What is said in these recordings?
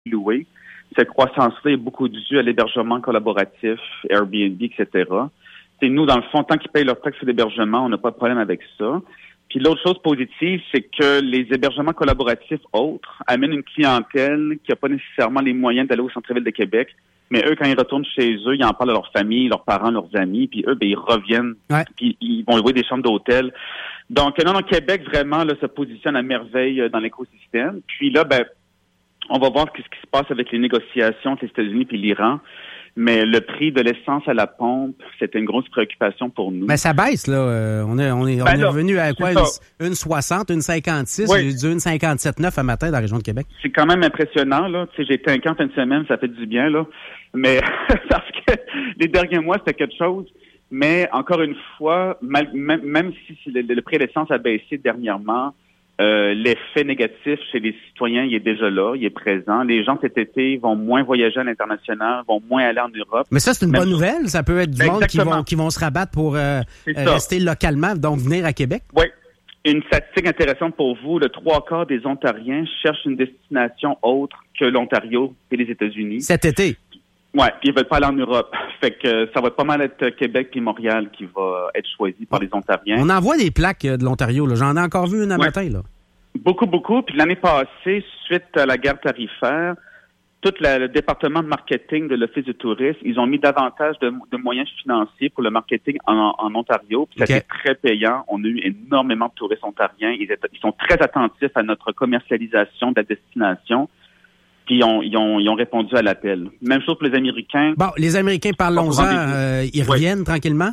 loués. Cette croissance-là est beaucoup due à l'hébergement collaboratif, Airbnb, etc. C'est nous, dans le fond, tant qu'ils payent leur taxe d'hébergement, on n'a pas de problème avec ça. Puis l'autre chose positive, c'est que les hébergements collaboratifs autres amènent une clientèle qui n'a pas nécessairement les moyens d'aller au centre-ville de Québec. Mais eux, quand ils retournent chez eux, ils en parlent à leur famille, leurs parents, leurs amis, puis eux, ils reviennent, puis ils vont louer des chambres d'hôtel. Donc, non, Québec, vraiment, là, se positionne à merveille dans l'écosystème. Puis là, on va voir ce qui se passe avec les négociations entre les États-Unis puis l'Iran. Mais le prix de l'essence à la pompe, c'était une grosse préoccupation pour nous. Mais ça baisse, là. On est revenu à quoi? Une 60, une 56, j'ai dû une 57,9 à matin dans la région de Québec. C'est quand même impressionnant, là. Tu sais, j'ai été un camp fin de semaine, ça fait du bien, là. Mais parce que les derniers mois, c'était quelque chose. Mais encore une fois, même si le prix de l'essence a baissé dernièrement, l'effet négatif chez les citoyens, il est déjà là, il est présent. Les gens cet été vont moins voyager à l'international, vont moins aller en Europe. Mais ça, c'est une bonne nouvelle. Ça peut être du monde qui vont se rabattre pour rester localement, donc venir à Québec. Oui. Une statistique intéressante pour vous, le 3/4 des Ontariens cherchent une destination autre que l'Ontario et les États-Unis. Cet été? Oui, puis ils veulent pas aller en Europe. Fait que ça va pas mal être Québec puis Montréal qui va être choisi par les Ontariens. On envoie des plaques de l'Ontario, là. J'en ai encore vu une un matin, là. Beaucoup. Puis l'année passée, suite à la guerre tarifaire, tout le département de marketing de l'Office du tourisme, ils ont mis davantage de moyens financiers pour le marketing en Ontario. Puis ça a été très payant. On a eu énormément de touristes ontariens. Ils sont très attentifs à notre commercialisation de la destination. Puis ils ont répondu à l'appel. Même chose pour les Américains. Bon, les Américains, parlons-en, ils reviennent tranquillement?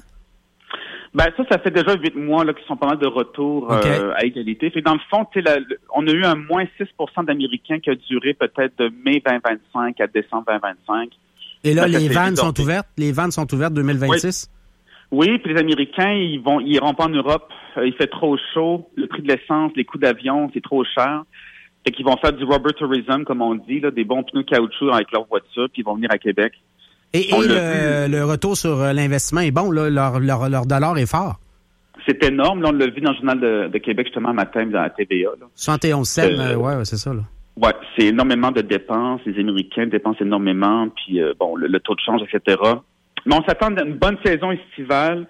Ça fait déjà 8 mois là qu'ils sont pas mal de retour à égalité. Fait que dans le fond, on a eu un moins 6% d'Américains qui a duré peut-être de mai 2025 à décembre 2025. Et là, les vannes sont ouvertes? Les vannes sont ouvertes 2026? Oui, puis les Américains, ils iront pas en Europe. Il fait trop chaud. Le prix de l'essence, les coûts d'avion, c'est trop cher. Fait qu'ils vont faire du rubber tourism, comme on dit, là, des bons pneus caoutchouc avec leur voiture, puis ils vont venir à Québec. Et le retour sur l'investissement est bon, là, leur dollar est fort. C'est énorme, là, on l'a vu dans le journal de Québec justement matin dans la TVA. Là. 71 cents, ouais, c'est ça. Là. Ouais, c'est énormément de dépenses. Les Américains dépensent énormément, puis le taux de change, etc. Mais on s'attend à une bonne saison estivale.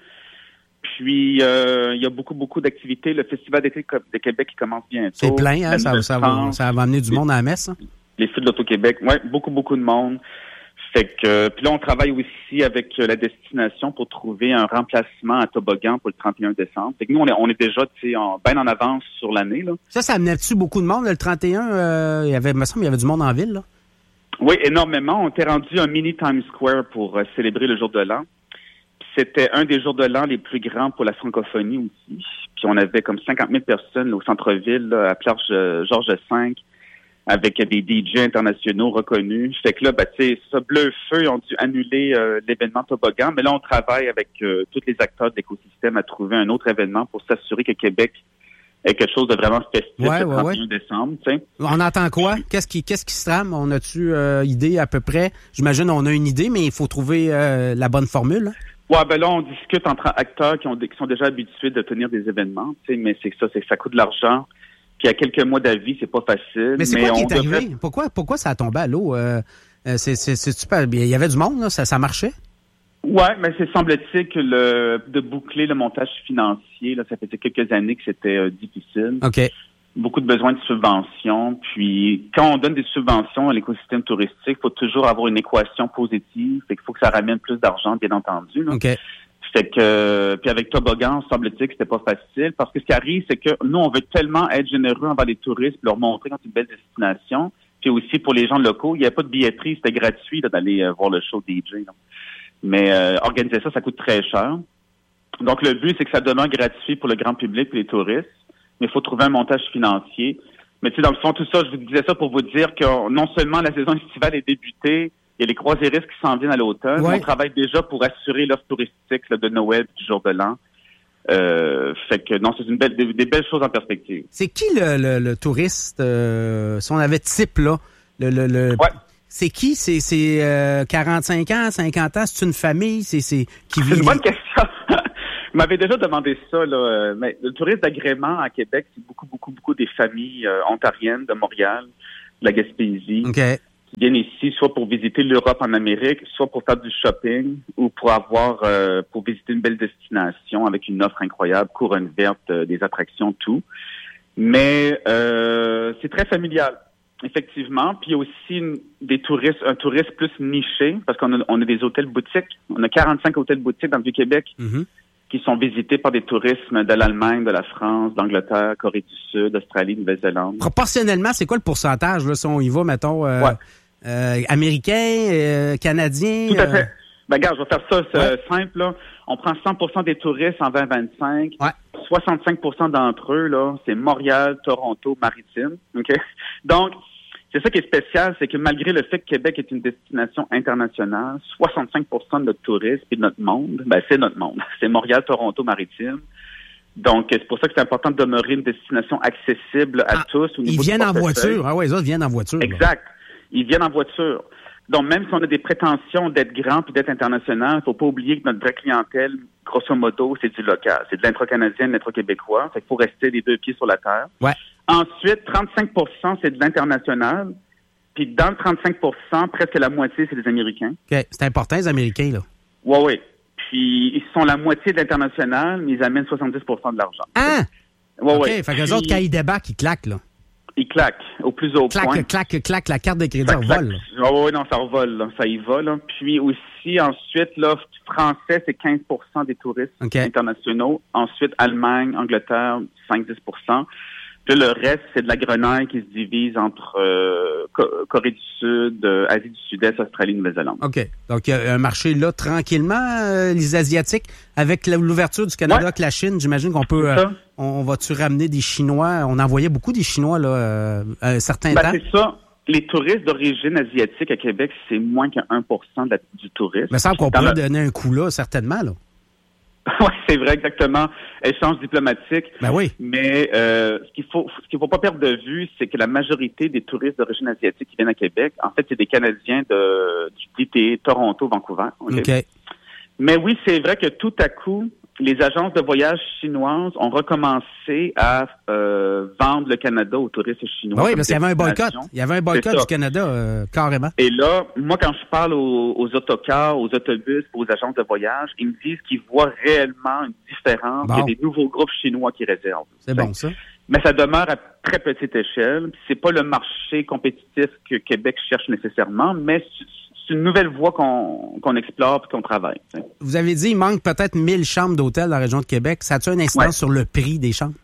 Puis il y a beaucoup d'activités. Le Festival d'été de Québec qui commence bientôt. C'est plein, hein? Ça va amener du monde à la messe. Hein? Les feux de l'Auto-Québec, ouais, beaucoup de monde. Fait que puis là, on travaille aussi avec la destination pour trouver un remplacement à toboggan pour le 31 décembre. Fait que nous, on est déjà bien en avance sur l'année. Là. Ça amenait-tu beaucoup de monde, le 31? Il me semble qu'il y avait du monde en ville, là. Oui, énormément. On était rendu un mini Times Square pour célébrer le jour de l'an. C'était un des jours de l'an les plus grands pour la francophonie aussi. Puis on avait comme 50 000 personnes là, au centre-ville, là, à Plage Georges V, avec des DJ internationaux reconnus. Fait que là, Bleu Feu, ils ont dû annuler l'événement toboggan. Mais là, on travaille avec tous les acteurs de l'écosystème à trouver un autre événement pour s'assurer que Québec ait quelque chose de vraiment festif le 31 décembre. T'sais. On entend quoi? Qu'est-ce qui se trame? On a-tu idée à peu près? J'imagine on a une idée, mais il faut trouver la bonne formule. Hein? Ouais, là, on discute entre acteurs qui sont déjà habitués de tenir des événements, mais c'est que ça coûte de l'argent. Puis à quelques mois d'avis, c'est pas facile. Mais c'est quoi qui est arrivé? Pourquoi ça a tombé à l'eau? C'est super. Il y avait du monde, là, ça marchait? Ouais, mais semble-t-il que de boucler le montage financier, là, ça faisait quelques années que c'était difficile. OK. Beaucoup de besoins de subventions. Puis quand on donne des subventions à l'écosystème touristique, il faut toujours avoir une équation positive. Fait qu'il faut que ça ramène plus d'argent, bien entendu. Là. OK. Fait que puis avec Toboggan, semble-t-il que c'était pas facile. Parce que ce qui arrive, c'est que nous, on veut tellement être généreux envers les touristes, leur montrer quand c'est une belle destination. Puis aussi pour les gens locaux, il n'y avait pas de billetterie, c'était gratuit là, d'aller voir le show DJ. Là. Mais organiser ça coûte très cher. Donc le but, c'est que ça demeure gratuit pour le grand public et les touristes. Mais il faut trouver un montage financier. Mais tu sais, dans le fond, tout ça, je vous disais ça pour vous dire que non seulement la saison estivale est débutée, il y a les croisiéristes qui s'en viennent à l'automne. Ouais. On travaille déjà pour assurer l'offre touristique là, de Noël du jour de l'an. Fait que non, c'est des belles choses en perspective. C'est qui le touriste, si on avait type là, Ouais. C'est qui? C'est 45 ans, 50 ans? C'est une famille? C'est qui vit? C'est une bonne question. Vous m'avez déjà demandé ça, là. Mais le tourisme d'agrément à Québec, c'est beaucoup des familles ontariennes de Montréal, de la Gaspésie. OK. qui viennent ici soit pour visiter l'Europe en Amérique, soit pour faire du shopping ou pour visiter une belle destination avec une offre incroyable, couronne verte, des attractions, tout. Mais c'est très familial. Effectivement, puis il y a aussi un tourisme plus niché, parce qu'on a des hôtels boutiques. On a 45 hôtels boutiques dans le Vieux-Québec qui sont visités par des tourismes de l'Allemagne, de la France, d'Angleterre, Corée du Sud, Australie, Nouvelle-Zélande. Proportionnellement, c'est quoi le pourcentage, là, si on y va, mettons, américain, canadien? Tout à fait. Ben, regarde, je vais faire ça simple, là. On prend 100% des touristes en 2025. 65% d'entre eux, là, c'est Montréal, Toronto, Maritime. OK? Donc, c'est ça qui est spécial, c'est que malgré le fait que Québec est une destination internationale, 65% de notre tourisme et de notre monde, ben, c'est notre monde. C'est Montréal, Toronto, Maritime. Donc, c'est pour ça que c'est important de demeurer une destination accessible à tous. Ils viennent en voiture. Ah oui, les autres viennent en voiture. Exact. Là. Ils viennent en voiture. Donc, même si on a des prétentions d'être grand puis d'être international, il faut pas oublier que notre vraie clientèle, grosso modo, c'est du local. C'est de l'intra-canadien, de l'intra-québécois. Fait qu'il faut rester les deux pieds sur la terre. Ouais. Ensuite, 35%, c'est de l'international. Puis dans le 35%, presque la moitié, c'est des Américains. OK. C'est important, les Américains, là. Oui. Puis ils sont la moitié de l'international, mais ils amènent 70% de l'argent. Ah! Oui. OK. Fait qu'eux autres, quand ils débarquent, ils claquent, là. Ils claquent au plus haut point. Claque, la carte de crédit revole. Oui, non, ça revole, là. Ça y va, là. Puis aussi, ensuite, là, français, c'est 15% des touristes internationaux. Ensuite, Allemagne, Angleterre, 5-10%. Puis le reste, c'est de la grenaille qui se divise entre Corée du Sud, Asie du Sud-Est, Australie, Nouvelle-Zélande. OK. Donc, il y a un marché là, tranquillement, les Asiatiques. Avec l'ouverture du Canada avec la Chine, j'imagine qu'on peut... on va-tu ramener des Chinois? On envoyait beaucoup des Chinois, là, un certain temps. C'est ça. Les touristes d'origine asiatique à Québec, c'est moins que 1% du tourisme. Mais ça qu'on pourrait donner un coup là, certainement, là. Oui, c'est vrai, exactement. Échange diplomatique. Ben oui. Mais ce qu'il faut pas perdre de vue, c'est que la majorité des touristes d'origine asiatique qui viennent à Québec, en fait, c'est des Canadiens du DT, Toronto, Vancouver. OK. Mais oui, c'est vrai que tout à coup, les agences de voyage chinoises ont recommencé à vendre le Canada aux touristes chinois. Oui, parce qu'il y avait un boycott. Il y avait un boycott du Canada, carrément. Et là, moi, quand je parle aux autocars, aux autobus, aux agences de voyage, ils me disent qu'ils voient réellement une différence. Il y a des nouveaux groupes chinois qui réservent. C'est bon, ça. Mais ça demeure à très petite échelle. C'est pas le marché compétitif que Québec cherche nécessairement, mais c'est une nouvelle voie qu'on explore et qu'on travaille. Vous avez dit qu'il manque peut-être 1000 chambres d'hôtel dans la région de Québec. Ça a-t-il une incidence sur le prix des chambres?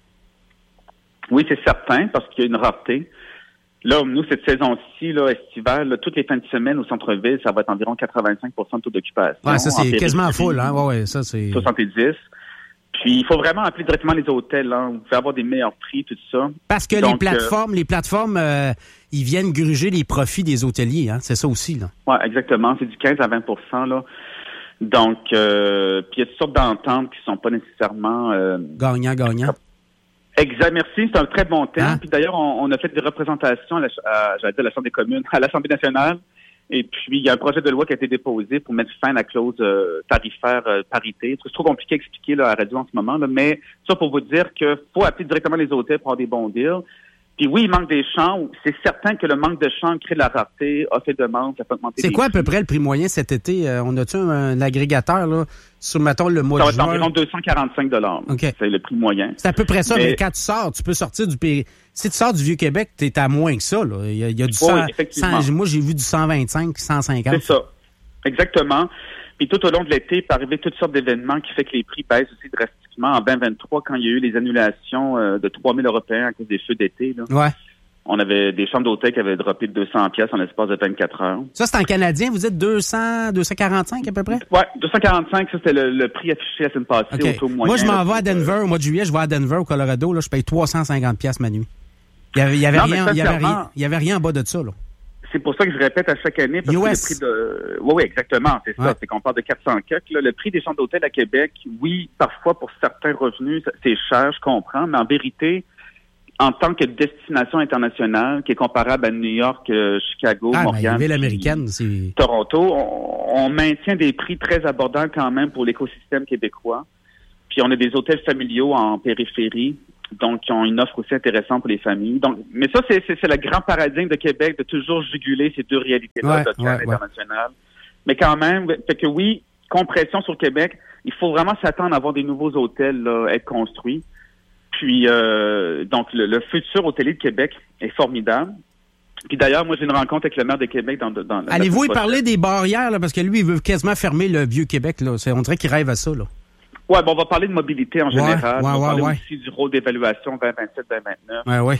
Oui, c'est certain, parce qu'il y a une rareté. Là, nous, cette saison-ci, là, estivale, là, toutes les fins de semaine au centre-ville, ça va être environ 85% de taux d'occupation. Ouais, ça, c'est quasiment full, hein? Ouais, ça, c'est... 70. Puis, il faut vraiment appeler directement les hôtels, hein. Vous pouvez avoir des meilleurs prix, tout ça. Parce que les plateformes, ils viennent gruger les profits des hôteliers, hein. C'est ça aussi, là. Ouais, exactement. C'est du 15 à 20%, là. Donc, puis il y a toutes sortes d'ententes qui sont pas nécessairement... Gagnant. Exact, merci. C'est un très bon thème. Hein? Puis d'ailleurs, on a fait des représentations à la Chambre des communes, à l'Assemblée nationale. Et puis, il y a un projet de loi qui a été déposé pour mettre fin à la clause tarifaire parité. C'est trop compliqué à expliquer là, à la radio en ce moment, là, mais ça pour vous dire qu'il faut appeler directement les hôtels pour avoir des bons deals. Puis oui, il manque des chambres. C'est certain que le manque de chambres crée de la rareté, offre et demande, ça peut augmenter. C'est quoi à peu près le prix moyen cet été? On a-tu un agrégateur là, sur, mettons, le mois de juin? Ça va être environ 245 $. Okay. C'est le prix moyen. C'est à peu près ça, mais quand tu sors, tu peux sortir du pays. Si tu sors du Vieux-Québec, t'es à moins que ça. Là. Il y a du 100, moi, j'ai vu du 125, 150. C'est ça. Exactement. Puis tout au long de l'été, il peut arriver toutes sortes d'événements qui fait que les prix baissent aussi drastiquement. En 2023, quand il y a eu les annulations de 3000 Européens à cause des feux d'été, là, on avait des chambres d'hôtel qui avaient droppé de 200$ en l'espace de 24 heures. Ça, c'est en canadien. Vous êtes 245 à peu près? Oui, 245, ça, c'était le prix affiché la semaine passée au taux moyen. Moi, je m'en vais à Denver au mois de juillet. Je vais à Denver, au Colorado. Là, je paye 350$ ma nuit. Il y avait rien en bas de ça, là. C'est pour ça que je répète à chaque année, parce que le prix de... Oui, exactement, c'est ça. C'est qu'on parle de 400 $. Le prix des chambres d'hôtel à Québec, oui, parfois, pour certains revenus, c'est cher, je comprends, mais en vérité, en tant que destination internationale, qui est comparable à New York, Chicago, Montréal, ville américaine, c'est... Toronto, on maintient des prix très abordables quand même pour l'écosystème québécois. Puis on a des hôtels familiaux en périphérie. Donc, ils ont une offre aussi intéressante pour les familles. Donc, mais ça, c'est le grand paradigme de Québec de toujours juguler ces deux réalités-là, locales et internationales. Mais quand même, fait que oui, compression sur Québec, il faut vraiment s'attendre à avoir des nouveaux hôtels là, être construits. Puis, donc, le futur hôtelier de Québec est formidable. Puis d'ailleurs, moi, j'ai une rencontre avec le maire de Québec dans Allez-vous y parler des barrières, là, parce que lui, il veut quasiment fermer le vieux Québec, là. On dirait qu'il rêve à ça, là. Ouais, bon, on va parler de mobilité en général. On va parler aussi du rôle d'évaluation 2027-2029. Ouais.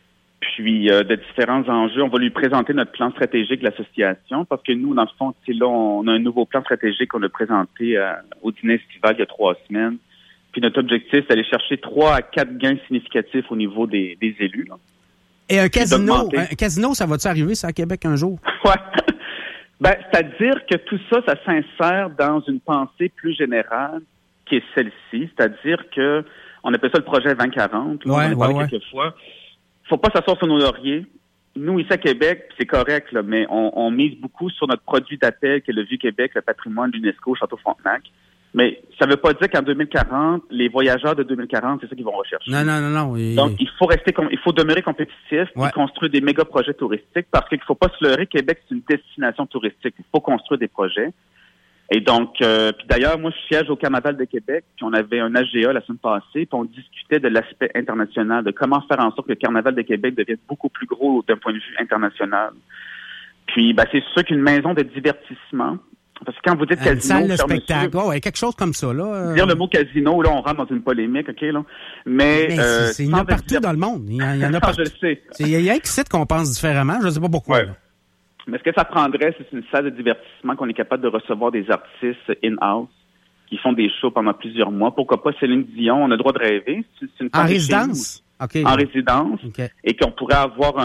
Puis de différents enjeux. On va lui présenter notre plan stratégique de l'association parce que nous, dans le fond, là, on a un nouveau plan stratégique qu'on a présenté au dîner estival il y a 3 semaines. Puis notre objectif, c'est d'aller chercher 3 à 4 gains significatifs au niveau des élus. Là. Et un casino, ça va-tu arriver, ça, à Québec un jour? Ouais. Ben, c'est-à-dire que tout ça, ça s'insère dans une pensée plus générale qui est celle-ci. C'est-à-dire que on appelle ça le projet 2040. Là, on en a parlé quelques fois. Faut pas s'asseoir sur nos lauriers. Nous, ici à Québec, c'est correct, là, mais on mise beaucoup sur notre produit d'appel qui est le Vieux-Québec, le patrimoine de l'UNESCO, Château-Frontenac. Mais ça ne veut pas dire qu'en 2040, les voyageurs de 2040, c'est ça qu'ils vont rechercher. Non. Donc, il faut demeurer compétitif et construire des méga projets touristiques parce qu'il ne faut pas se leurrer, Québec, c'est une destination touristique. Il faut construire des projets. Et donc, puis d'ailleurs, moi, je siège au Carnaval de Québec, puis on avait un AGA la semaine passée, puis on discutait de l'aspect international, de comment faire en sorte que le Carnaval de Québec devienne beaucoup plus gros d'un point de vue international. Puis, c'est sûr qu'une maison de divertissement, parce que quand vous dites casino, salle de spectacle, quelque chose comme ça, là. Dire le mot casino, là, on rentre dans une polémique, OK, là. Mais il y en a partout dans le monde. Il y en a partout. Je le sais. Il y a un site qu'on pense différemment, je ne sais pas pourquoi. Ouais. Mais ce que ça prendrait, c'est une salle de divertissement qu'on est capable de recevoir des artistes in-house qui font des shows pendant plusieurs mois. Pourquoi pas Céline Dion? On a le droit de rêver. C'est une en résidence? Okay. En résidence. Okay. Et qu'on pourrait avoir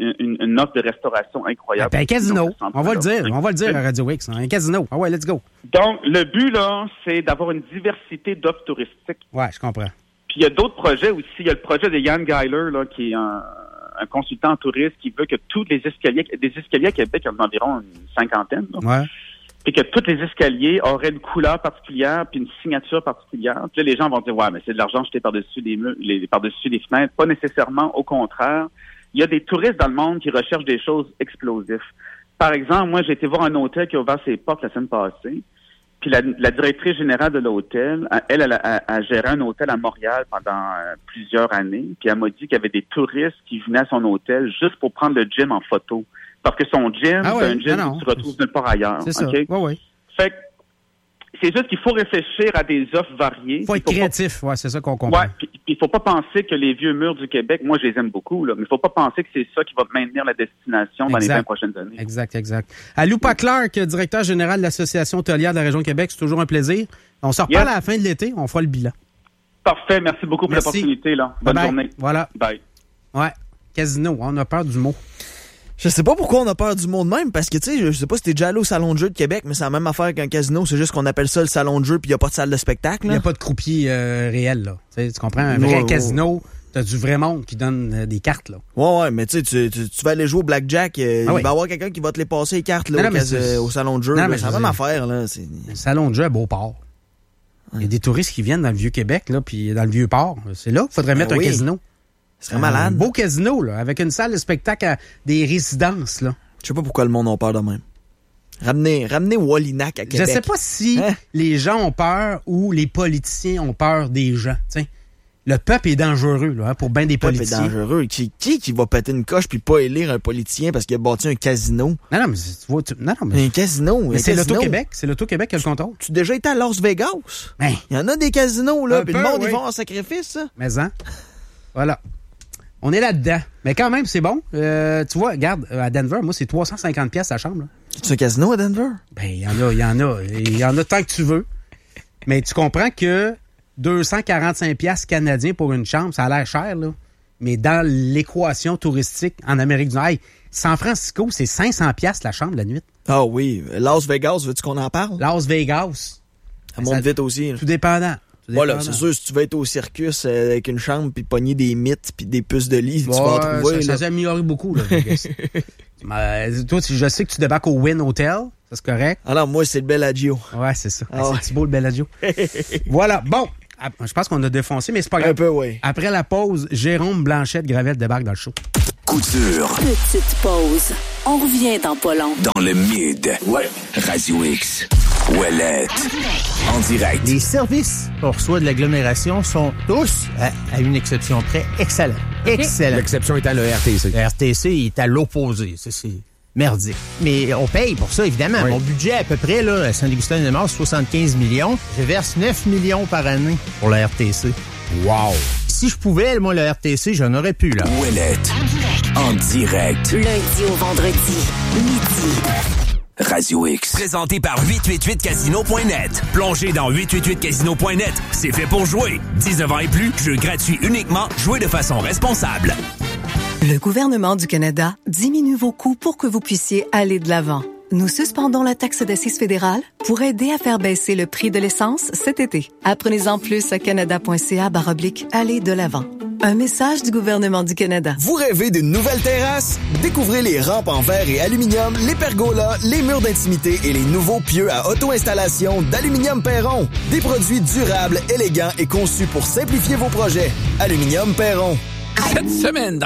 une offre de restauration incroyable. Un casino. On va le dire à Radio X. Un casino. Ah ouais, let's go. Donc, le but, là, c'est d'avoir une diversité d'offres touristiques. Ouais, je comprends. Puis il y a d'autres projets aussi. Il y a le projet de Yann Geiler, là, qui est un consultant en tourisme qui veut que tous les escaliers à Québec, il y en a environ une 50aine, là, et que tous les escaliers auraient une couleur particulière puis une signature particulière. Puis là, les gens vont dire, ouais, mais c'est de l'argent jeté par-dessus les murs, par-dessus les fenêtres. Pas nécessairement, au contraire. Il y a des touristes dans le monde qui recherchent des choses explosives. Par exemple, moi, j'ai été voir un hôtel qui a ouvert ses portes la semaine passée. Puis la directrice générale de l'hôtel, elle a géré un hôtel à Montréal pendant plusieurs années. Puis elle m'a dit qu'il y avait des touristes qui venaient à son hôtel juste pour prendre le gym en photo. Parce que son gym, c'est un gym que tu retrouves nulle part ailleurs. C'est ça. Okay? Oui. Fait que c'est juste qu'il faut réfléchir à des offres variées. Il faut être créatif, c'est ça qu'on comprend. Ouais, puis il faut pas penser que les vieux murs du Québec, moi je les aime beaucoup, là, mais il faut pas penser que c'est ça qui va maintenir la destination dans les 20 prochaines années. Exact. À Loupa Clark, directeur général de l'Association hôtelière de la région de Québec, c'est toujours un plaisir. On se reparle à la fin de l'été, on fera le bilan. Parfait, merci beaucoup pour l'opportunité. Là. Bonne journée. Voilà. Bye. Ouais, casino, on a peur du mot. Je sais pas pourquoi on a peur du mot de même, parce que, tu sais, je sais pas si t'es déjà allé au salon de jeu de Québec, mais c'est la même affaire qu'un casino, c'est juste qu'on appelle ça le salon de jeu, puis il y a pas de salle de spectacle. Il y a pas de croupier réel, là. Tu comprends? Un vrai casino, t'as du vrai monde qui donne des cartes, là. Ouais, mais tu sais, tu vas aller jouer au blackjack, il va y avoir quelqu'un qui va te les passer les cartes, là, au salon de jeu. C'est la même affaire, là. Le salon de jeu à Beauport. Il y a des touristes qui viennent dans le Vieux-Québec, là, puis dans le Vieux-Port. C'est là qu'il faudrait mettre un casino. Ce serait malade. Un beau casino, là, avec une salle de spectacle à des résidences, là. Je sais pas pourquoi le monde a peur de même. Ramener Wallinac à Québec. Je sais pas si les gens ont peur ou les politiciens ont peur des gens. T'sais. Le peuple est dangereux, là, pour bien des politiciens. Le peuple est dangereux. Qui va péter une coche puis pas élire un politicien parce qu'il a bâti un casino? Non, mais tu vois, un casino. Mais c'est l'Auto-Québec. C'est l'Auto-Québec qui a le contrôle. Tu as déjà été à Las Vegas? Il y en a des casinos, là, puis le monde, ils vont en sacrifice, ça. Mais voilà. On est là-dedans. Mais quand même, c'est bon. Tu vois, regarde, à Denver, moi, c'est 350$ la chambre. C'est un casino à Denver? Ben, il y en a tant que tu veux. Mais tu comprends que 245$ canadiens pour une chambre, ça a l'air cher, là. Mais dans l'équation touristique en Amérique du Nord, San Francisco, c'est 500$ la chambre la nuit. Ah oui. Las Vegas, veux-tu qu'on en parle? Las Vegas. Ça monte vite aussi. Tout dépendant. Voilà, c'est sûr, si tu vas être au circus avec une chambre puis pogner des mythes puis des puces de lit, tu vas en trouver. Ça s'est amélioré beaucoup, là. Toi, je sais que tu débarques au Wynn Hotel, ça c'est correct. Ah non, moi, c'est le Bellagio. Ouais, c'est ça. C'est Thibault, le Bellagio. Voilà, bon. Je pense qu'on a défoncé, mais c'est pas grave. Un peu, oui. Après la pause, Jérôme Blanchette-Gravette débarque dans le show. Couture. Petite pause. On revient dans pas long. Dans le mid. Ouais. Radio X. Ouellette. En direct. Les services qu'on reçoit de l'agglomération sont tous, à une exception près, excellents. Excellents. L'exception étant le RTC. Le RTC est à l'opposé. C'est merdique. Mais on paye pour ça, évidemment. Oui. Mon budget, à peu près, là, à Saint-Augustin-de-Mars, 75 millions. Je verse 9 millions par année pour le RTC. Wow. Si je pouvais, moi, le RTC, j'en aurais pu, là. Ouellette. En direct. Lundi au vendredi, midi. Radio X. Présenté par 888casino.net. Plongez dans 888casino.net. C'est fait pour jouer. 19 ans et plus, jeu gratuit uniquement. Jouez de façon responsable. Le gouvernement du Canada diminue vos coûts pour que vous puissiez aller de l'avant. Nous suspendons la taxe d'assises fédérale pour aider à faire baisser le prix de l'essence cet été. Apprenez-en plus à canada.ca/aller de l'avant. Un message du gouvernement du Canada. Vous rêvez d'une nouvelle terrasse? Découvrez les rampes en verre et aluminium, les pergolas, les murs d'intimité et les nouveaux pieux à auto-installation d'Aluminium Perron. Des produits durables, élégants et conçus pour simplifier vos projets. Aluminium Perron. Cette semaine, dans